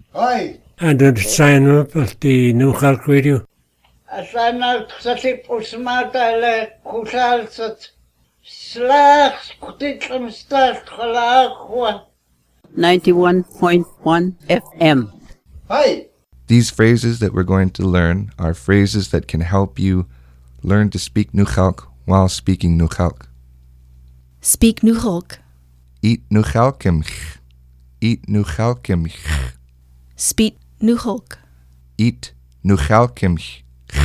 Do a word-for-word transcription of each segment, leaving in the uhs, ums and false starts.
Hi. And to sign up at the New Hulk Radio. Asana ksatip usmatale kusalsat slaags kutitlam start khalakhwa. ninety-one point one F M. Hi. These phrases that we're going to learn are phrases that can help you learn to speak Nuchalk while speaking Nuchalk. Speak Nuchalk. Eat Nuchalkimch. Eat Nuchalkimch. Speak Nuchalk. Eat Nuchalkimch.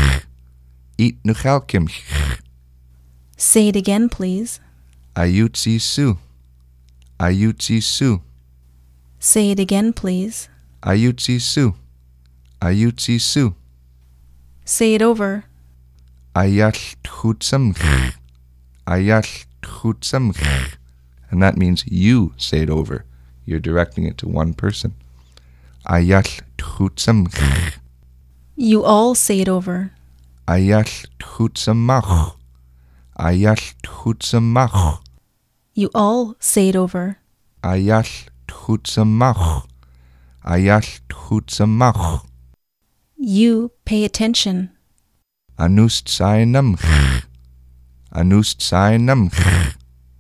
Eat Nuchalkimch. Say it again, please. Ayutsi Su. Ayutsi Su. Say it again, please. Ayutsi Su. Ayutsi Su. Say it over. Ayal Tchutsamch. Ayal Tchutsamch. And that means you say it over. You're directing it to one person. Ayal Tchutsamch. You all say it over. Ayal Tchutsamach. Ayal Tchutsamach. You all say it over. Ayal Tchutsamach. Ayal Tchutsamach. You pay attention. Anust Sainamch. Anust Sainamch.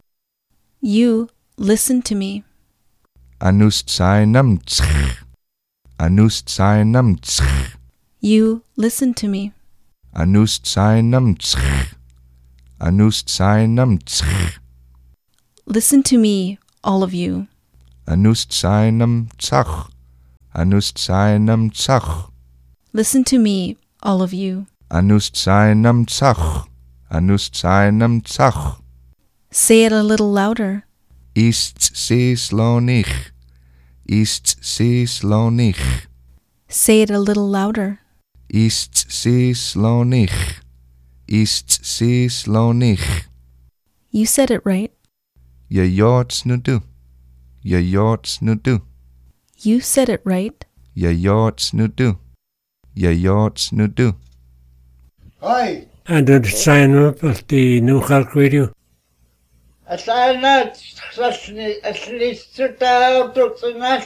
You listen to me. Anust Sainamch. Anust Sainamch. You listen to me. Anust Sainamch. Anust Sainamch. Listen to me, all of you. Anust Sainamchach. Anust Sainamchach. Listen to me, all of you. Anust Sainamchach. Anust Sainamchach. Say it a little louder. Ist se slonich. Ist se slonich. Say it a little louder. Ist se slonich. Ist se slonich. You said it right. Je jorts nu du. Je jorts nu du. You said it right. Je jorts nu du. Je jorts nu du. Hi. And to sign up at the New Hulk Radio. Asana ksatni aslistuta tutsunat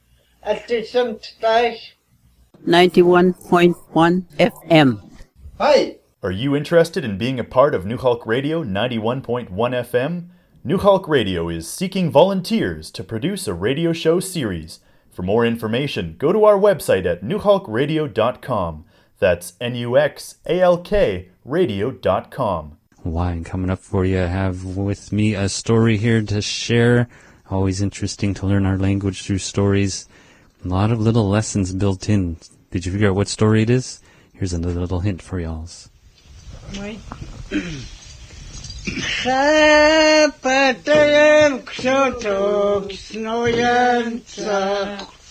atisamtay. ninety-one point one F M. Hi. Are you interested in being a part of New Hulk Radio ninety-one point one F M? New Hulk Radio is seeking volunteers to produce a radio show series. For more information, go to our website at new hulk radio dot com. That's N U X A L K radio dot com. Why, and coming up for you, I have with me a story here to share. Always interesting to learn our language through stories. A lot of little lessons built in. Did you figure out what story it is? Here's another little hint for y'alls. Chapatayam kshotok snoyansa.